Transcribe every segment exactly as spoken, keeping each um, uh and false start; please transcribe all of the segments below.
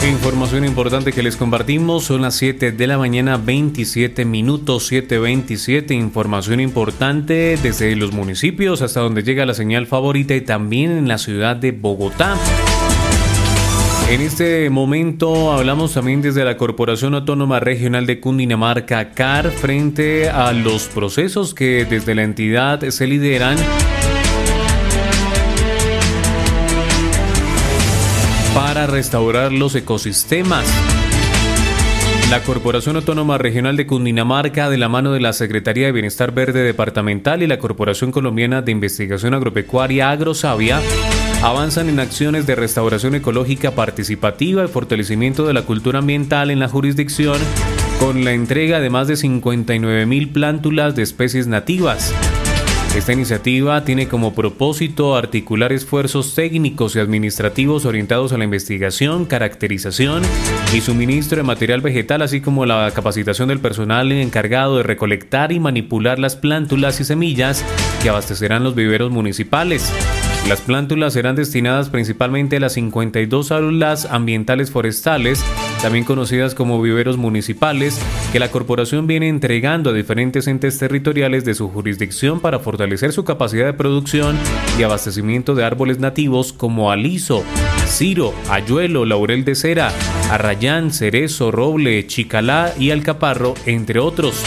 Información importante que les compartimos, son las siete de la mañana, veintisiete minutos, siete veintisiete. Información importante desde los municipios hasta donde llega la señal favorita y también en la ciudad de Bogotá. En este momento hablamos también desde la Corporación Autónoma Regional de Cundinamarca, C A R, frente a los procesos que desde la entidad se lideran para restaurar los ecosistemas. La Corporación Autónoma Regional de Cundinamarca, de la mano de la Secretaría de Bienestar Verde Departamental y la Corporación Colombiana de Investigación Agropecuaria Agrosavia, avanzan en acciones de restauración ecológica participativa y fortalecimiento de la cultura ambiental en la jurisdicción, con la entrega de más de cincuenta y nueve mil plántulas de especies nativas. Esta iniciativa tiene como propósito articular esfuerzos técnicos y administrativos orientados a la investigación, caracterización y suministro de material vegetal, así como la capacitación del personal encargado de recolectar y manipular las plántulas y semillas que abastecerán los viveros municipales. Las plántulas serán destinadas principalmente a las cincuenta y dos aulas ambientales forestales, también conocidas como viveros municipales, que la corporación viene entregando a diferentes entes territoriales de su jurisdicción para fortalecer su capacidad de producción y abastecimiento de árboles nativos como aliso, ciro, ayuelo, laurel de cera, arrayán, cerezo, roble, chicalá y alcaparro, entre otros.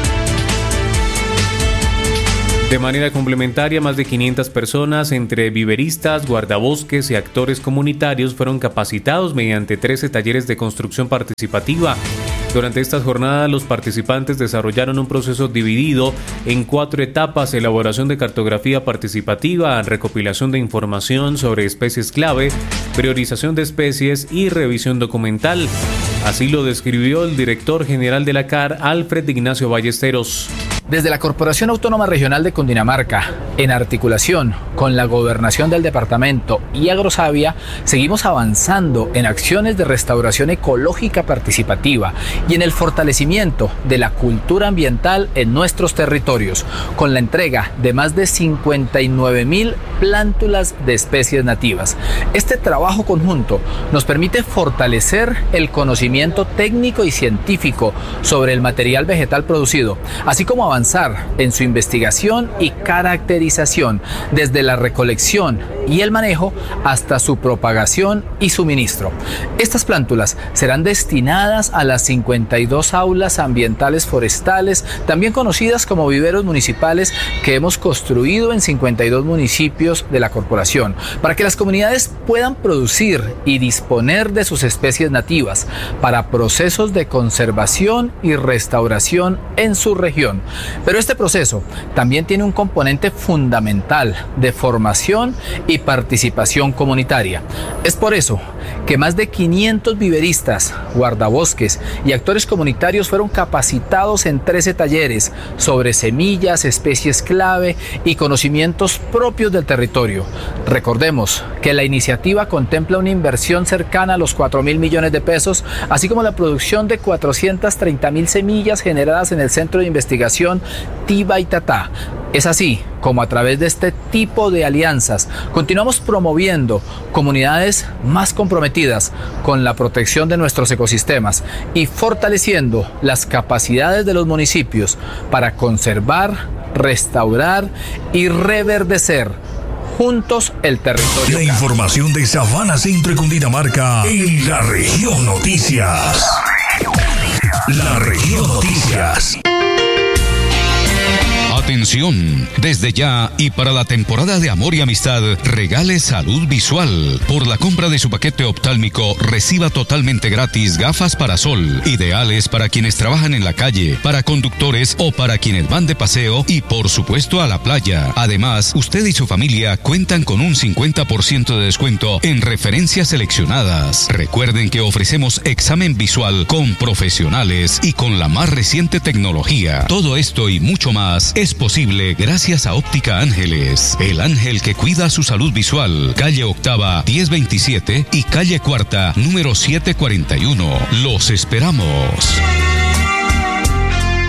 De manera complementaria, más de quinientas personas, entre viveristas, guardabosques y actores comunitarios, fueron capacitados mediante trece talleres de construcción participativa. Durante estas jornadas, los participantes desarrollaron un proceso dividido en cuatro etapas: elaboración de cartografía participativa, recopilación de información sobre especies clave, priorización de especies y revisión documental. Así lo describió el director general de la C A R, Alfred Ignacio Ballesteros. Desde la Corporación Autónoma Regional de Cundinamarca, en articulación con la Gobernación del Departamento y Agrosavia, seguimos avanzando en acciones de restauración ecológica participativa y en el fortalecimiento de la cultura ambiental en nuestros territorios, con la entrega de más de cincuenta y nueve mil plántulas de especies nativas. Este trabajo conjunto nos permite fortalecer el conocimiento técnico y científico sobre el material vegetal producido, así como avanzar en su investigación y caracterización desde la recolección y el manejo hasta su propagación y suministro. Estas plántulas serán destinadas a las cincuenta y dos aulas ambientales forestales, también conocidas como viveros municipales, que hemos construido en cincuenta y dos municipios de la corporación, para que las comunidades puedan producir y disponer de sus especies nativas para procesos de conservación y restauración en su región. Pero este proceso también tiene un componente fundamental de formación y participación comunitaria. Es por eso que más de quinientos viveristas, guardabosques y actores comunitarios fueron capacitados en trece talleres sobre semillas, especies clave y conocimientos propios del territorio. Recordemos que la iniciativa contempla una inversión cercana a los cuatro mil millones de pesos, así como la producción de cuatrocientas treinta mil semillas generadas en el Centro de Investigación Tiba y Tatá. Es así como a través de este tipo de alianzas continuamos promoviendo comunidades más comprometidas con la protección de nuestros ecosistemas y fortaleciendo las capacidades de los municipios para conservar, restaurar y reverdecer juntos el territorio. La información de Sabana Centro y Cundinamarca en la Región Noticias. La Región Noticias. Atención, desde ya y para la temporada de amor y amistad, regale salud visual. Por la compra de su paquete oftálmico, reciba totalmente gratis gafas para sol, ideales para quienes trabajan en la calle, para conductores o para quienes van de paseo y por supuesto a la playa. Además, usted y su familia cuentan con un cincuenta por ciento de descuento en referencias seleccionadas. Recuerden que ofrecemos examen visual con profesionales y con la más reciente tecnología. Todo esto y mucho más es posible gracias a Óptica Ángeles, el ángel que cuida su salud visual. Calle Octava, diez veintisiete y calle Cuarta, número setecientos cuarenta y uno. Los esperamos.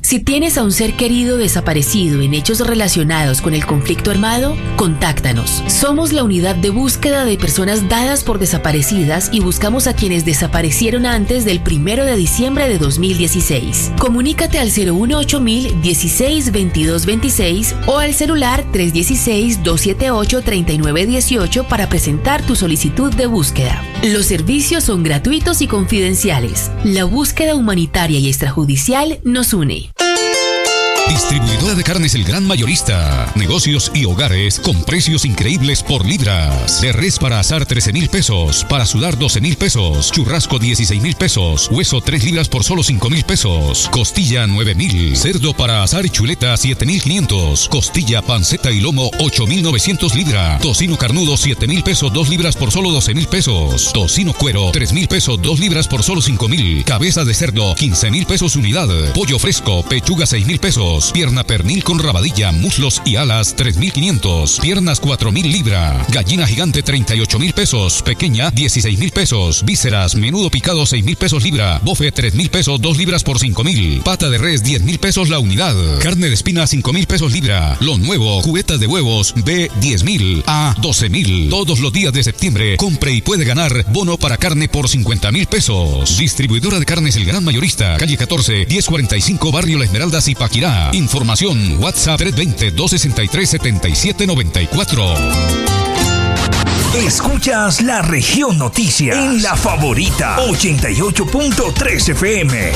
Si tienes a un ser querido desaparecido en hechos relacionados con el conflicto armado, contáctanos. Somos la unidad de búsqueda de personas dadas por desaparecidas y buscamos a quienes desaparecieron antes del primero de diciembre de dos mil dieciséis. Comunícate al cero uno ocho mil dieciséis veintidós veintiséis o al celular tres uno seis dos siete ocho tres nueve uno ocho para presentar tu solicitud de búsqueda. Los servicios son gratuitos y confidenciales. La búsqueda humanitaria y extrajudicial nos une. Distribuidora de carnes El Gran Mayorista. Negocios y hogares con precios increíbles por libras. De res para asar trece mil pesos. Para sudar doce mil pesos. Churrasco dieciséis mil pesos. Hueso tres libras por solo cinco mil pesos. Costilla nueve mil. Cerdo para asar y chuleta siete mil quinientos. Costilla, panceta y lomo ocho mil novecientos libras. Tocino carnudo siete mil pesos dos libras por solo doce mil pesos. Tocino cuero tres mil pesos dos libras por solo cinco mil. Cabeza de cerdo quince mil pesos unidad. Pollo fresco, pechuga seis mil pesos. Pierna pernil con rabadilla, muslos y alas tres mil quinientos. Piernas cuatro mil libra. Gallina gigante treinta y ocho mil pesos. Pequeña dieciséis mil pesos. Vísceras, menudo picado seis mil pesos libra. Bofe tres mil pesos dos libras por cinco mil. Pata de res diez mil pesos la unidad. Carne de espina cinco mil pesos libra. Lo nuevo, cubetas de huevos B diez mil a doce mil. Todos los días de septiembre compre y puede ganar bono para carne por cincuenta mil pesos. Distribuidora de carnes El Gran Mayorista. Calle catorce, diez cuarenta y cinco, Barrio La Esmeralda, Zipaquirá. Información, WhatsApp tres dos cero, dos seis tres, siete siete nueve cuatro. Escuchas La Región Noticias en La Favorita ochenta y ocho punto tres F M.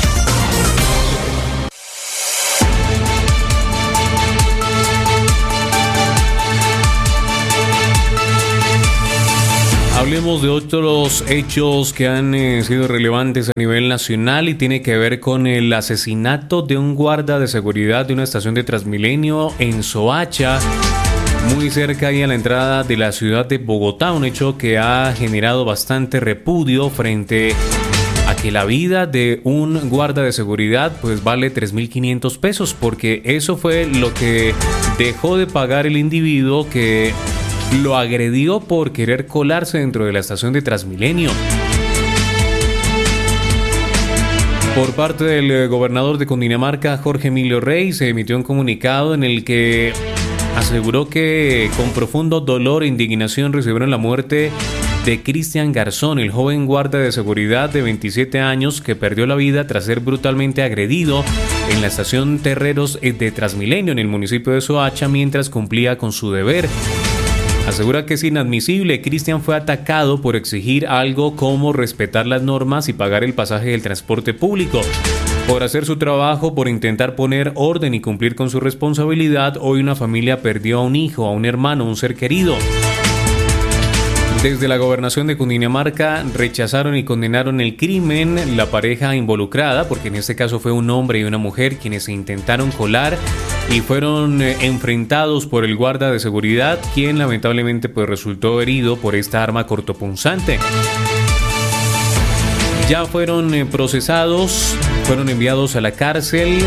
Hablemos de otros hechos que han eh, sido relevantes a nivel nacional y tiene que ver con el asesinato de un guarda de seguridad de una estación de Transmilenio en Soacha, muy cerca ahí a la entrada de la ciudad de Bogotá, un hecho que ha generado bastante repudio frente a que la vida de un guarda de seguridad pues vale tres mil quinientos pesos, porque eso fue lo que dejó de pagar el individuo que lo agredió por querer colarse dentro de la estación de Transmilenio. Por parte del gobernador de Cundinamarca, Jorge Emilio Rey, se emitió un comunicado en el que aseguró que con profundo dolor e indignación recibieron la muerte de Cristian Garzón, el joven guarda de seguridad de veintisiete años que perdió la vida tras ser brutalmente agredido en la estación Terreros de Transmilenio en el municipio de Soacha mientras cumplía con su deber. Asegura que es inadmisible. Cristian fue atacado por exigir algo como respetar las normas y pagar el pasaje del transporte público. Por hacer su trabajo, por intentar poner orden y cumplir con su responsabilidad, hoy una familia perdió a un hijo, a un hermano, a un ser querido. Desde la gobernación de Cundinamarca rechazaron y condenaron el crimen, la pareja involucrada, porque en este caso fue un hombre y una mujer quienes se intentaron colar y fueron eh, enfrentados por el guarda de seguridad, quien lamentablemente pues resultó herido por esta arma cortopunzante. Ya fueron eh, procesados, fueron enviados a la cárcel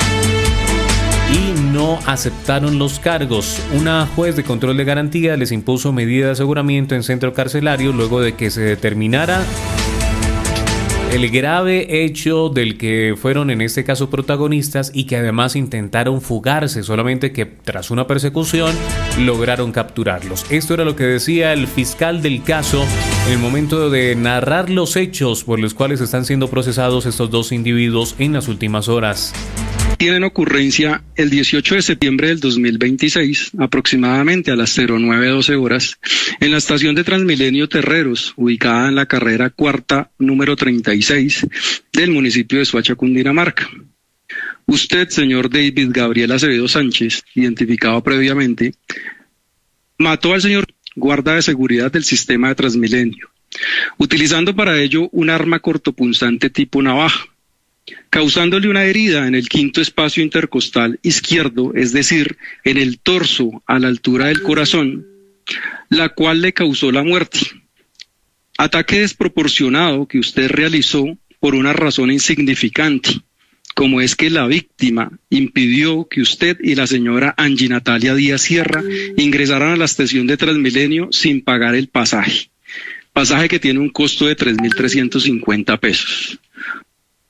y no aceptaron los cargos. Una juez de control de garantía les impuso medida de aseguramiento en centro carcelario luego de que se determinara el grave hecho del que fueron en este caso protagonistas y que además intentaron fugarse, solamente que tras una persecución lograron capturarlos. Esto era lo que decía el fiscal del caso en el momento de narrar los hechos por los cuales están siendo procesados estos dos individuos en las últimas horas. Tienen ocurrencia el dieciocho de septiembre del dos mil veintiséis, aproximadamente a las cero nueve doce horas, en la estación de Transmilenio Terreros, ubicada en la carrera cuarta número treinta y seis del municipio de Soacha, Cundinamarca. Usted, señor David Gabriel Acevedo Sánchez, identificado previamente, mató al señor guarda de seguridad del sistema de Transmilenio, utilizando para ello un arma cortopunzante tipo navaja, causándole una herida en el quinto espacio intercostal izquierdo, es decir, en el torso a la altura del corazón, la cual le causó la muerte. Ataque desproporcionado que usted realizó por una razón insignificante, como es que la víctima impidió que usted y la señora Angie Natalia Díaz Sierra ingresaran a la estación de Transmilenio sin pagar el pasaje, pasaje que tiene un costo de tres mil trescientos cincuenta pesos.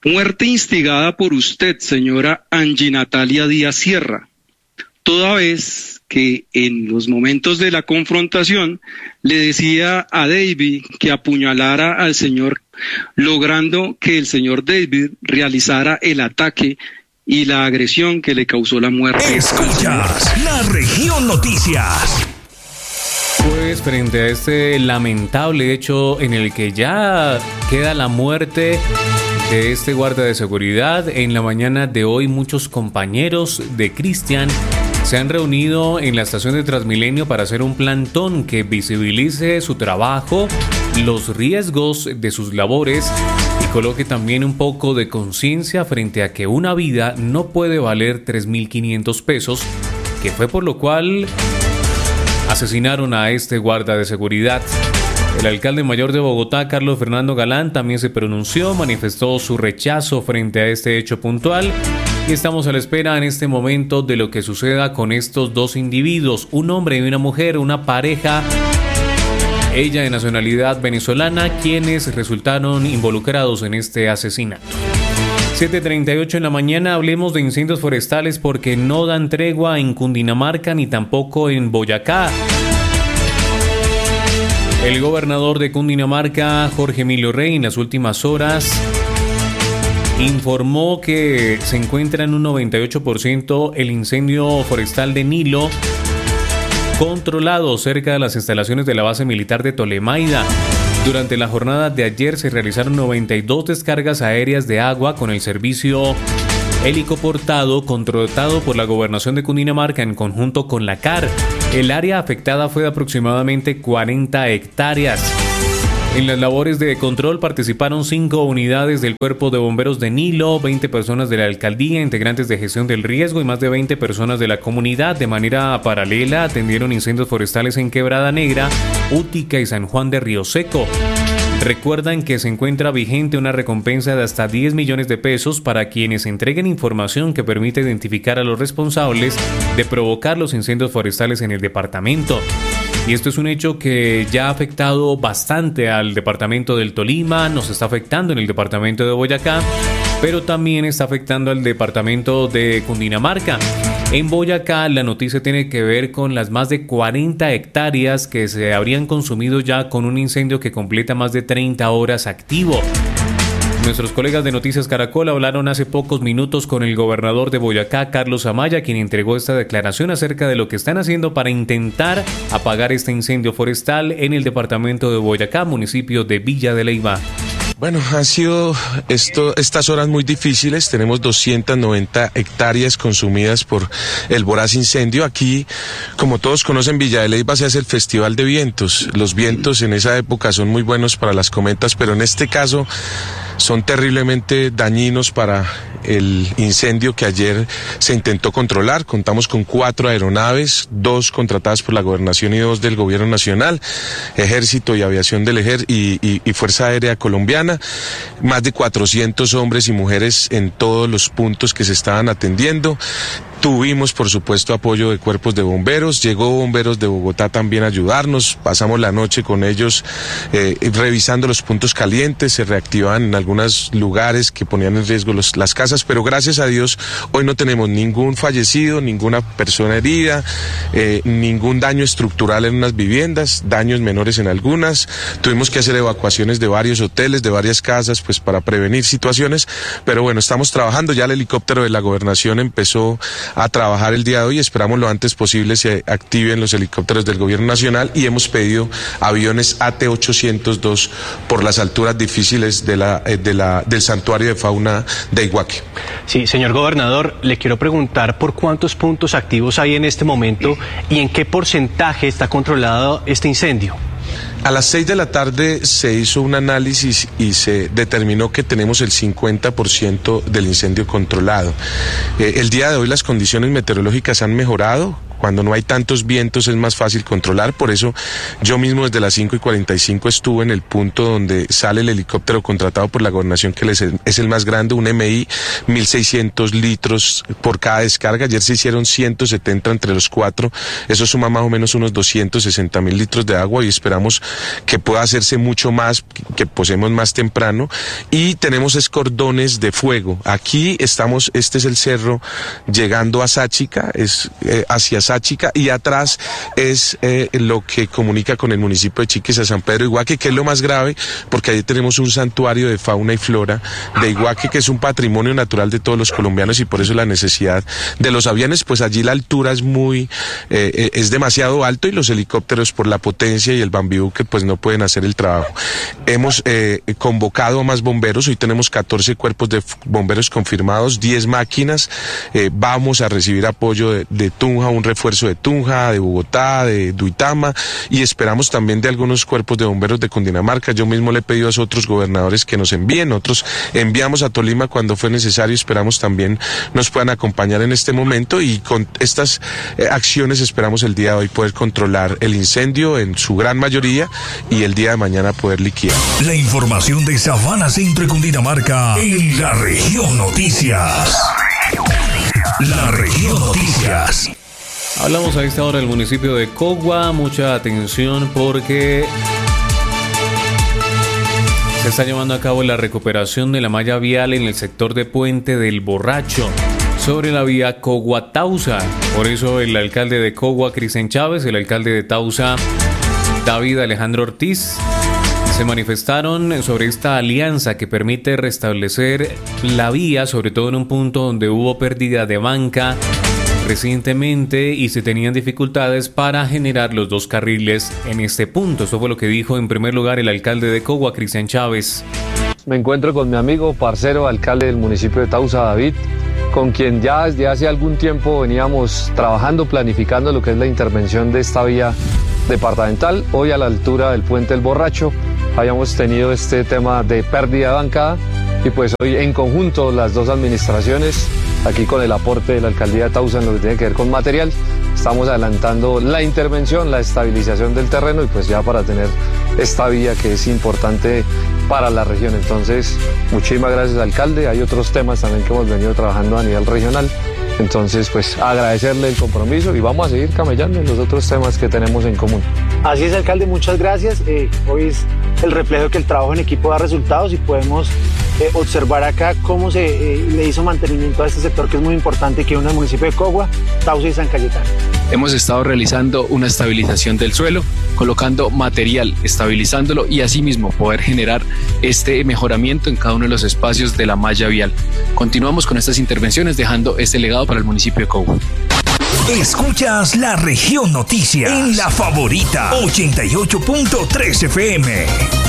Muerte instigada por usted, señora Angie Natalia Díaz Sierra, toda vez que en los momentos de la confrontación le decía a David que apuñalara al señor, logrando que el señor David realizara el ataque y la agresión que le causó la muerte. Escuchas La Región Noticias. Pues frente a este lamentable hecho en el que ya queda la muerte de este guarda de seguridad, en la mañana de hoy muchos compañeros de Cristian se han reunido en la estación de Transmilenio para hacer un plantón que visibilice su trabajo, los riesgos de sus labores y coloque también un poco de conciencia frente a que una vida no puede valer tres mil quinientos pesos, que fue por lo cual asesinaron a este guarda de seguridad. El alcalde mayor de Bogotá, Carlos Fernando Galán, también se pronunció, manifestó su rechazo frente a este hecho puntual y estamos a la espera en este momento de lo que suceda con estos dos individuos, un hombre y una mujer, una pareja, ella de nacionalidad venezolana, quienes resultaron involucrados en este asesinato. siete treinta y ocho en la mañana, hablemos de incendios forestales porque no dan tregua en Cundinamarca ni tampoco en Boyacá. El gobernador de Cundinamarca, Jorge Emilio Rey, en las últimas horas informó que se encuentra en un noventa y ocho por ciento el incendio forestal de Nilo, controlado cerca de las instalaciones de la base militar de Tolemaida. Durante la jornada de ayer se realizaron noventa y dos descargas aéreas de agua con el servicio helicoportado contratado por la Gobernación de Cundinamarca en conjunto con la C A R. El área afectada fue de aproximadamente cuarenta hectáreas. En las labores de control participaron cinco unidades del Cuerpo de Bomberos de Nilo, veinte personas de la alcaldía, integrantes de gestión del riesgo y más de veinte personas de la comunidad. De manera paralela atendieron incendios forestales en Quebrada Negra, Útica y San Juan de Río Seco. Recuerdan que se encuentra vigente una recompensa de hasta diez millones de pesos para quienes entreguen información que permita identificar a los responsables de provocar los incendios forestales en el departamento. Y esto es un hecho que ya ha afectado bastante al departamento del Tolima, nos está afectando en el departamento de Boyacá, pero también está afectando al departamento de Cundinamarca. En Boyacá la noticia tiene que ver con las más de cuarenta hectáreas que se habrían consumido ya con un incendio que completa más de treinta horas activo. Nuestros colegas de Noticias Caracol hablaron hace pocos minutos con el gobernador de Boyacá, Carlos Amaya, quien entregó esta declaración acerca de lo que están haciendo para intentar apagar este incendio forestal en el departamento de Boyacá, municipio de Villa de Leyva. Bueno, han sido esto, estas horas muy difíciles. Tenemos doscientas noventa hectáreas consumidas por el voraz incendio. Aquí, como todos conocen, Villa de Leyva se hace el Festival de Vientos. Los vientos en esa época son muy buenos para las cometas, pero en este caso son terriblemente dañinos para el incendio que ayer se intentó controlar. Contamos con cuatro aeronaves, dos contratadas por la Gobernación y dos del Gobierno Nacional, Ejército y Aviación del Ejército y, y, y Fuerza Aérea Colombiana, más de cuatrocientos hombres y mujeres en todos los puntos que se estaban atendiendo. Tuvimos, por supuesto, apoyo de cuerpos de bomberos, llegó Bomberos de Bogotá también a ayudarnos, pasamos la noche con ellos eh, revisando los puntos calientes, se reactivaban en algunos lugares que ponían en riesgo los, las casas, pero gracias a Dios hoy no tenemos ningún fallecido, ninguna persona herida, eh, ningún daño estructural en unas viviendas, daños menores en algunas. Tuvimos que hacer evacuaciones de varios hoteles, de varias casas, pues para prevenir situaciones, pero bueno, estamos trabajando, ya el helicóptero de la Gobernación empezó a trabajar el día de hoy, esperamos lo antes posible se activen los helicópteros del Gobierno Nacional y hemos pedido aviones A T ochocientos dos por las alturas difíciles de la, de la, del santuario de fauna de Iguaque. Sí, señor gobernador, le quiero preguntar por cuántos puntos activos hay en este momento y en qué porcentaje está controlado este incendio. A las seis de la tarde se hizo un análisis y se determinó que tenemos el cincuenta por ciento del incendio controlado. Eh, el día de hoy las condiciones meteorológicas han mejorado. cuando no hay tantos vientos es más fácil controlar, por eso yo mismo desde las cinco y cuarenta y cinco estuve en el punto donde sale el helicóptero contratado por la gobernación, que es el más grande, un M I, mil seiscientos litros por cada descarga. Ayer se hicieron ciento setenta entre los cuatro, eso suma más o menos unos doscientos sesenta mil litros de agua y esperamos que pueda hacerse mucho más, que posemos más temprano. Y tenemos escordones de fuego. Aquí estamos, este es el cerro llegando a Sáchica, es eh, hacia Sáchica, y atrás es eh, lo que comunica con el municipio de Chiques a San Pedro de Iguaque, que es lo más grave, porque allí tenemos un santuario de fauna y flora de Iguaque, que es un patrimonio natural de todos los colombianos, y por eso la necesidad de los aviones, pues allí la altura es muy, eh, es demasiado alto, y los helicópteros por la potencia y el bambibuque pues no pueden hacer el trabajo. Hemos eh, convocado a más bomberos, hoy tenemos catorce cuerpos de bomberos confirmados, diez máquinas, eh, vamos a recibir apoyo de, de Tunja, un refuerzo de Tunja, de Bogotá, de Duitama, y esperamos también de algunos cuerpos de bomberos de Cundinamarca. Yo mismo le he pedido a otros gobernadores que nos envíen, otros enviamos a Tolima cuando fue necesario, esperamos también nos puedan acompañar en este momento, y con estas eh, acciones esperamos el día de hoy poder controlar el incendio en su gran mayoría y el día de mañana poder liquidar. La información de Sabana Centro y Cundinamarca en la Región Noticias. La Región Noticias. Hablamos a esta hora del municipio de Cogua, mucha atención porque se está llevando a cabo la recuperación de la malla vial en el sector de Puente del Borracho, sobre la vía Cogua-Tausa. Por eso el alcalde de Cogua, Cristian Chávez, el alcalde de Tausa, David Alejandro Ortiz, se manifestaron sobre esta alianza que permite restablecer la vía, sobre todo en un punto donde hubo pérdida de banca recientemente y se tenían dificultades para generar los dos carriles en este punto. Eso fue lo que dijo en primer lugar el alcalde de Cogua, Cristian Chávez. Me encuentro con mi amigo, parcero, alcalde del municipio de Tausa, David, con quien ya desde hace algún tiempo veníamos trabajando, planificando lo que es la intervención de esta vía departamental. Hoy, a la altura del Puente del Borracho, habíamos tenido este tema de pérdida de bancada, y pues hoy en conjunto las dos administraciones, aquí con el aporte de la alcaldía de Tausa en lo que tiene que ver con material, estamos adelantando la intervención, la estabilización del terreno, y pues ya para tener esta vía que es importante para la región. Entonces, muchísimas gracias, alcalde. Hay otros temas también que hemos venido trabajando a nivel regional. Entonces, pues agradecerle el compromiso y vamos a seguir camellando en los otros temas que tenemos en común. Así es, alcalde, muchas gracias. Eh, hoy es el reflejo de que el trabajo en equipo da resultados, y podemos eh, observar acá cómo se eh, le hizo mantenimiento a este sector que es muy importante, que es el municipio de Cogua, Tausa y San Cayetano. Hemos estado realizando una estabilización del suelo, colocando material, estabilizándolo, y asimismo poder generar este mejoramiento en cada uno de los espacios de la malla vial. Continuamos con estas intervenciones, dejando este legado para el municipio de Cogua. Escuchas la Región Noticias en La Favorita ochenta y ocho punto tres F M.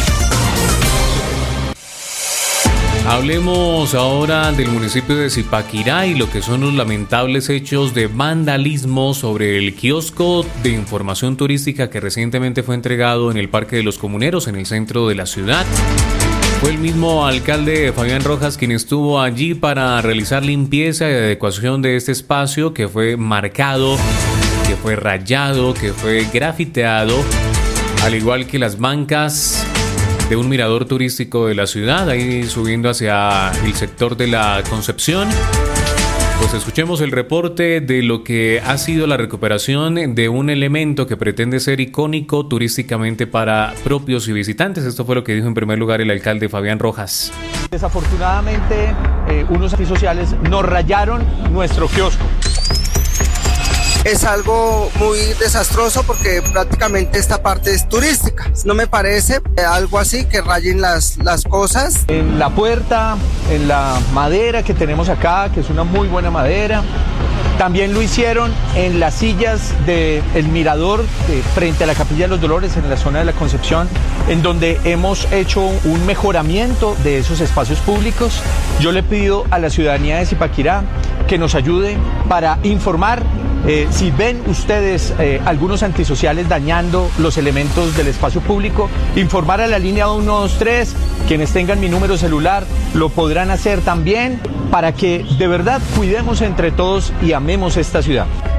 Hablemos ahora del municipio de Zipaquirá y lo que son los lamentables hechos de vandalismo sobre el kiosco de información turística que recientemente fue entregado en el Parque de los Comuneros, en el centro de la ciudad. Fue el mismo alcalde Fabián Rojas quien estuvo allí para realizar limpieza y adecuación de este espacio, que fue marcado, que fue rayado, que fue grafiteado, al igual que las bancas de un mirador turístico de la ciudad, ahí subiendo hacia el sector de la Concepción. Pues escuchemos el reporte de lo que ha sido la recuperación de un elemento que pretende ser icónico turísticamente para propios y visitantes. Esto fue lo que dijo en primer lugar el alcalde Fabián Rojas. Desafortunadamente, eh, unos antisociales nos rayaron nuestro kiosco. Es algo muy desastroso porque prácticamente esta parte es turística. No me parece algo así que rayen las, las cosas. En la puerta, en la madera que tenemos acá, que es una muy buena madera. También lo hicieron en las sillas del mirador de, frente a la Capilla de los Dolores, en la zona de la Concepción, en donde hemos hecho un mejoramiento de esos espacios públicos. Yo le pido a la ciudadanía de Zipaquirá que nos ayude para informar. Eh, si ven ustedes eh, algunos antisociales dañando los elementos del espacio público, informar a la línea uno dos tres, quienes tengan mi número celular lo podrán hacer también, para que de verdad cuidemos entre todos y amemos esta ciudad.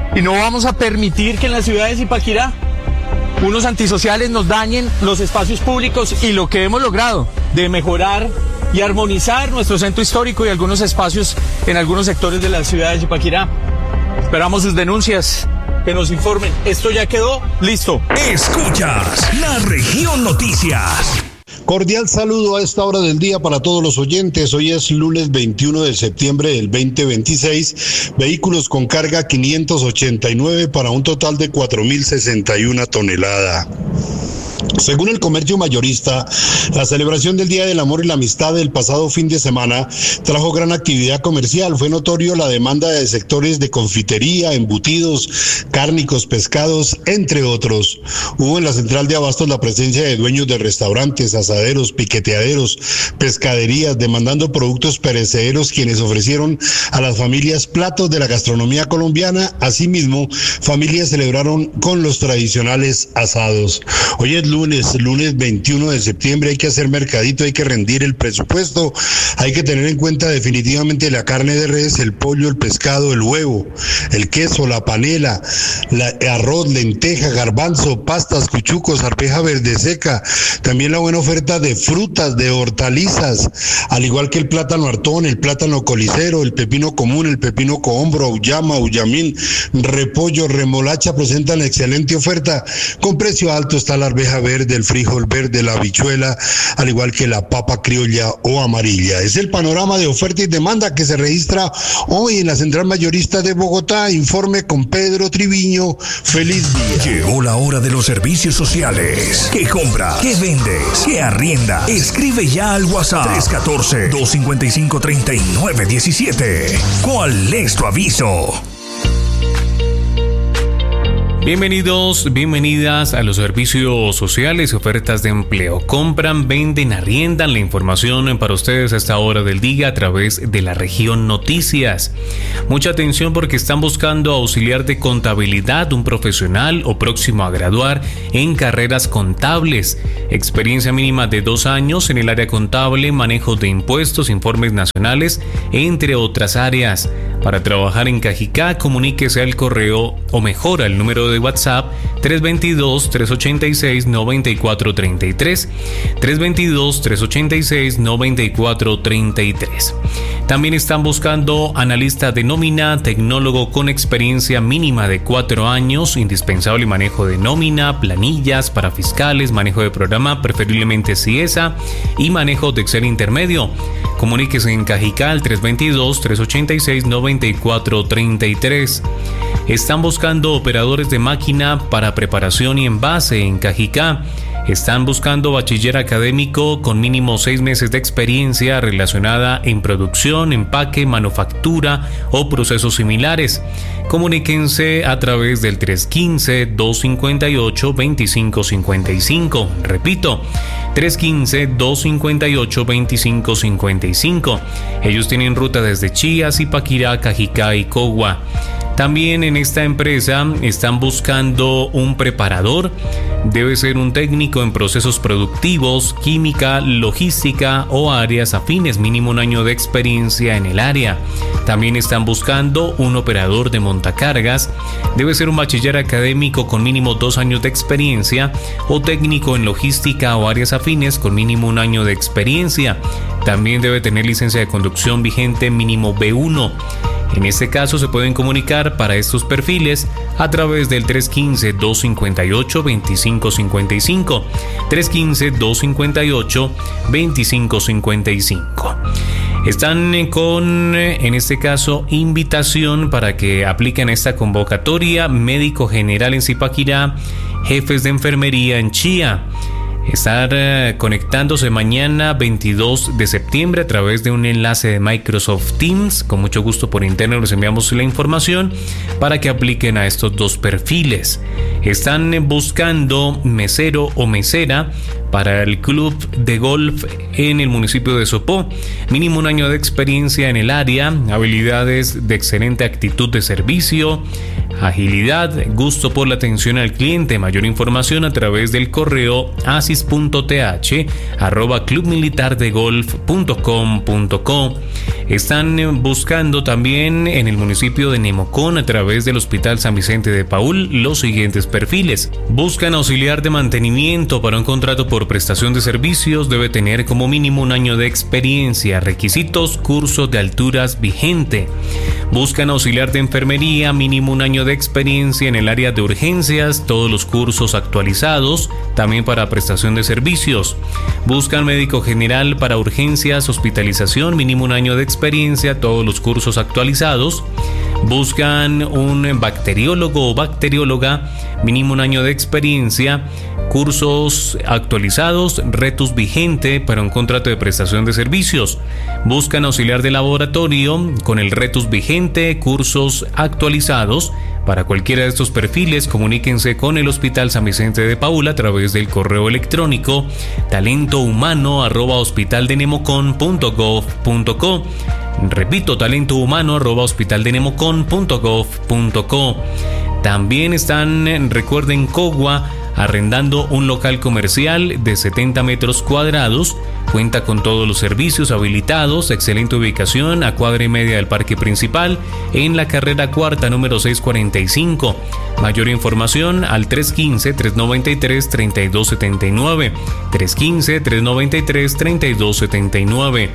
Y no vamos a permitir que en las ciudades de Zipaquirá unos antisociales nos dañen los espacios públicos y lo que hemos logrado de mejorar y armonizar nuestro centro histórico y algunos espacios en algunos sectores de la ciudad de Zipaquirá. Esperamos sus denuncias, que nos informen. Esto ya quedó listo. Escuchas La Región Noticias. Cordial saludo a esta hora del día para todos los oyentes. Hoy es lunes veintiuno de septiembre del veinte veintiséis. Vehículos con carga quinientos ochenta y nueve para un total de cuatro mil sesenta y una toneladas. Según el comercio mayorista, la celebración del Día del Amor y la Amistad del pasado fin de semana trajo gran actividad comercial. Fue notorio la demanda de sectores de confitería, embutidos, cárnicos, pescados, entre otros. Hubo en la central de abastos la presencia de dueños de restaurantes, asaderos, piqueteaderos, pescaderías, demandando productos perecederos, quienes ofrecieron a las familias platos de la gastronomía colombiana. Asimismo, familias celebraron con los tradicionales asados. Hoy es lunes, lunes veintiuno de septiembre, hay que hacer mercadito, hay que rendir el presupuesto, hay que tener en cuenta definitivamente la carne de res, el pollo, el pescado, el huevo, el queso, la panela, la, arroz, lenteja, garbanzo, pastas, cuchucos, arveja verde seca, también la buena oferta de frutas, de hortalizas, al igual que el plátano hartón, el plátano colicero, el pepino común, el pepino cohombro, auyama, auyamín, repollo, remolacha, presentan excelente oferta. Con precio alto está la arveja verde, el frijol verde, la habichuela, al igual que la papa criolla o amarilla. Es el panorama de oferta y demanda que se registra hoy en la Central Mayorista de Bogotá. Informe con Pedro Triviño. Feliz día. Llegó la hora de los servicios sociales. ¿Qué compras? ¿Qué vendes? ¿Qué arriendas? Escribe ya al WhatsApp tres uno cuatro, dos cinco cinco, tres nueve uno siete. ¿Cuál es tu aviso? Bienvenidos, bienvenidas a los servicios sociales y ofertas de empleo. Compran, venden, arriendan. La información para ustedes a esta hora del día a través de La Región Noticias. Mucha atención porque están buscando auxiliar de contabilidad, un profesional o próximo a graduar en carreras contables. Experiencia mínima de dos años en el área contable, manejo de impuestos, informes nacionales, entre otras áreas. Para trabajar en Cajicá, comuníquese al correo o mejor al número de WhatsApp tres dos dos, tres ocho seis, nueve cuatro tres tres, tres dos dos, tres ocho seis, nueve cuatro tres tres. También están buscando analista de nómina, tecnólogo con experiencia mínima de cuatro años, indispensable manejo de nómina, planillas para fiscales, manejo de programa, preferiblemente CIESA y manejo de Excel intermedio. Comuníquese en Cajicá al tres dos dos, tres ocho seis, nueve cuatro tres tres. Están buscando operadores de máquina para preparación y envase en Cajicá. Están buscando bachiller académico con mínimo seis meses de experiencia relacionada en producción, empaque, manufactura o procesos similares. Comuníquense a través del tres uno cinco, dos cinco ocho, dos cinco cinco cinco. Repito, tres uno cinco, dos cinco ocho, dos cinco cinco cinco. Ellos tienen ruta desde Chía, Zipaquirá, Cajicá y Cogua. También en esta empresa están buscando un preparador. Debe ser un técnico en procesos productivos, química, logística o áreas afines, mínimo un año de experiencia en el área. También están buscando un operador de montacargas. Debe ser un bachiller académico con mínimo dos años de experiencia o técnico en logística o áreas afines con mínimo un año de experiencia. También debe tener licencia de conducción vigente mínimo B uno. En este caso se pueden comunicar para estos perfiles a través del tres uno cinco, dos cinco ocho, dos cinco cinco cinco, tres uno cinco, dos cinco ocho, dos cinco cinco cinco. Están con, en este caso, invitación para que apliquen esta convocatoria: médico general en Zipaquirá, jefes de enfermería en Chía. Estar eh, conectándose mañana veintidós de septiembre a través de un enlace de Microsoft Teams. Con mucho gusto por internet les enviamos la información para que apliquen a estos dos perfiles. Están buscando mesero o mesera para el club de golf en el municipio de Sopó. Mínimo un año de experiencia en el área, habilidades de excelente actitud de servicio, agilidad, gusto por la atención al cliente. Mayor información a través del correo asis punto t h arroba club militar de golf punto com punto co. Están buscando también en el municipio de Nemocón, a través del Hospital San Vicente de Paúl, los siguientes perfiles. Buscan auxiliar de mantenimiento para un contrato por prestación de servicios. Debe tener como mínimo un año de experiencia. Requisitos: curso de alturas vigente. Buscan auxiliar de enfermería, mínimo un año de experiencia en el área de urgencias, todos los cursos actualizados, también para prestación de servicios. Buscan médico general para urgencias, hospitalización, mínimo un año de experiencia, todos los cursos actualizados. Buscan un bacteriólogo o bacterióloga, mínimo un año de experiencia, cursos actualizados, retus vigente para un contrato de prestación de servicios. Buscan auxiliar de laboratorio con el retus vigente, cursos actualizados. Para cualquiera de estos perfiles, comuníquense con el Hospital San Vicente de Paúl a través del correo electrónico talentohumano arroba hospitaldenemocon punto gov punto co. Repito, talentohumano arroba hospitaldenemocon punto gov punto co. También están, recuerden, Cogua, arrendando un local comercial de setenta metros cuadrados. Cuenta con todos los servicios habilitados, excelente ubicación a cuadra y media del parque principal, en la carrera cuarta número seiscientos cuarenta y cinco. Mayor información al tres uno cinco, tres nueve tres, tres dos siete nueve, tres uno cinco, tres nueve tres, tres dos siete nueve.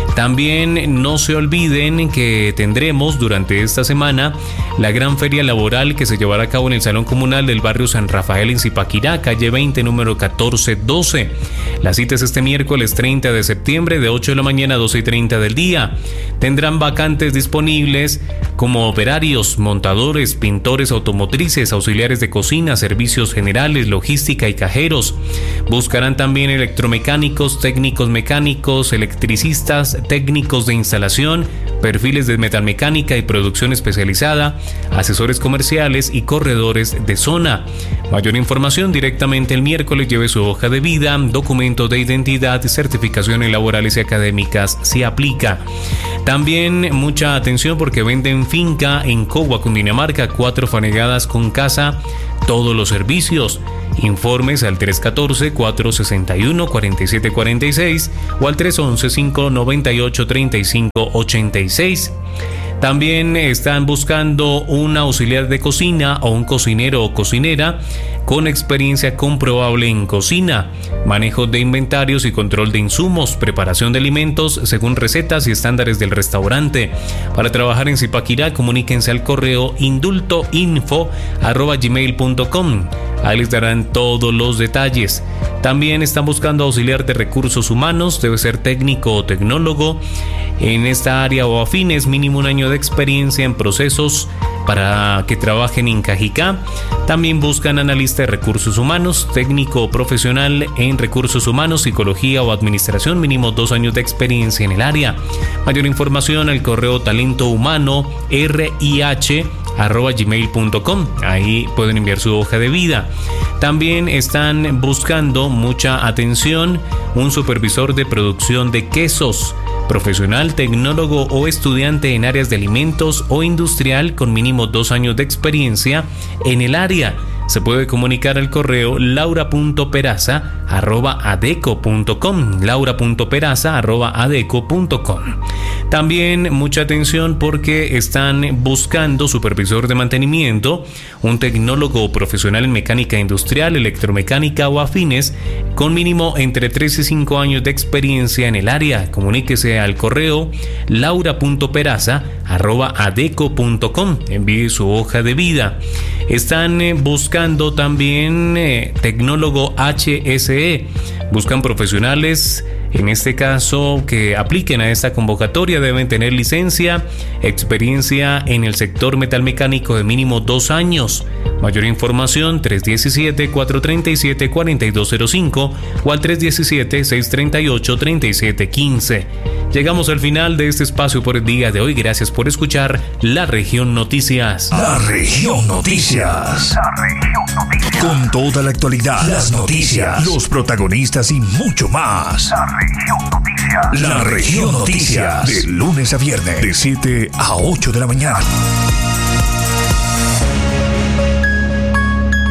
También no se olviden que tendremos durante esta semana la gran feria laboral que se llevará a cabo en el Salón Comunal del barrio San Rafael en Zipaquirá, calle veinte, número catorce doce. La cita es este miércoles treinta de septiembre de ocho de la mañana a doce y treinta del día. Tendrán vacantes disponibles como operarios, montadores, pintores automotrices, auxiliares de cocina, servicios generales, logística y cajeros. Buscarán también electromecánicos, técnicos mecánicos, electricistas, técnicos de instalación, perfiles de metalmecánica y producción especializada, asesores comerciales y corredores de zona. Mayor información directamente el miércoles. Lleve su hoja de vida, documento de identidad, certificaciones laborales y académicas si aplica. También mucha atención porque venden finca en Cogua, Cundinamarca, cuatro fanegadas con casa, todos los servicios. Informes al tres uno cuatro, cuatro seis uno, cuatro siete cuatro seis o al tres once, cinco nueve ocho, treinta y cinco ochenta y seis. También están buscando un auxiliar de cocina o un cocinero o cocinera con experiencia comprobable en cocina, manejo de inventarios y control de insumos, preparación de alimentos según recetas y estándares del restaurante. Para trabajar en Zipaquirá, comuníquense al correo indultoinfo arroba gmail punto com. Ahí les darán todos los detalles. También están buscando auxiliar de recursos humanos, debe ser técnico o tecnólogo en esta área o afines, mínimo un año de experiencia en procesos para que trabajen en Cajicá. También buscan analista de recursos humanos, técnico o profesional en recursos humanos, psicología o administración, mínimo dos años de experiencia en el área. Mayor información al correo talentohumano rih arroba gmail punto com. Ahí pueden enviar su hoja de vida. También están buscando, mucha atención, un supervisor de producción de quesos, profesional, tecnólogo o estudiante en áreas de alimentos o industrial con mínimo dos años de experiencia en el área. Se puede comunicar al correo laura punto peraza arroba adeco punto com, laura punto peraza arroba adeco punto com. También mucha atención porque están buscando supervisor de mantenimiento, un tecnólogo profesional en mecánica industrial, electromecánica o afines con mínimo entre tres y cinco años de experiencia en el área. Comuníquese al correo laura punto peraza arroba adeco punto com. Envíe su hoja de vida. Están eh, buscando también eh, tecnólogo H S E. Buscan profesionales, en este caso, que apliquen a esta convocatoria. Deben tener licencia, experiencia en el sector metalmecánico de mínimo dos años. Mayor información tres uno siete, cuatro tres siete, cuatro dos cero cinco o al tres uno siete, seis tres ocho, tres siete uno cinco. Llegamos al final de este espacio por el día de hoy. Gracias por escuchar La Región Noticias. La Región Noticias. La Región Noticias. Con toda la actualidad, las noticias, los protagonistas y mucho más. La Región Noticias. La Región Noticias. De lunes a viernes, de siete a ocho de la mañana.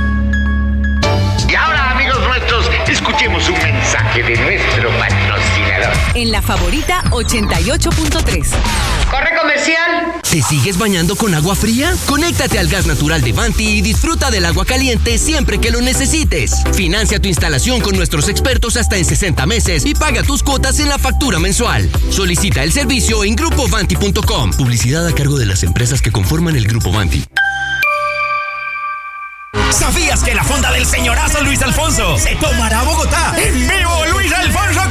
Y ahora, amigos nuestros, escuchemos un mensaje de nuestro patrocinador. comedor. En La Favorita ochenta y ocho punto tres. ¡Corre comercial! ¿Te sigues bañando con agua fría? Conéctate al gas natural de Vanti y disfruta del agua caliente siempre que lo necesites. Financia tu instalación con nuestros expertos hasta en sesenta meses y paga tus cuotas en la factura mensual. Solicita el servicio en grupo vanti punto com. Publicidad a cargo de las empresas que conforman el Grupo Vanti. ¿Sabías que la fonda del señorazo Luis Alfonso se tomará a Bogotá? ¡En vivo, Luis Alfonso!